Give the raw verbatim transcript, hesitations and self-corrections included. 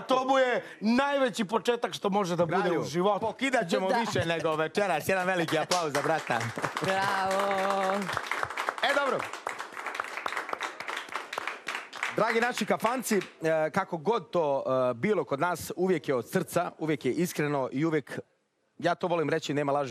to mu je najveći početak što može da bude u životu. Pokidat ćemo više nego večeras. Jedan veliki aplauz za brata. Bravo. E, dobro. Dragi naši kafanci, kako god to bilo kod nas, uvijek je od srca, uvijek je iskreno i uvijek, ja to volim reći, nema laži